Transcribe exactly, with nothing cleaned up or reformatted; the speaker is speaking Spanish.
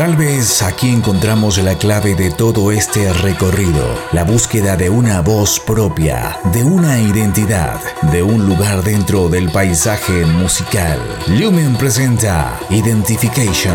Tal vez aquí encontramos la clave de todo este recorrido, la búsqueda de una voz propia, de una identidad, de un lugar dentro del paisaje musical. Lumen presenta Identification.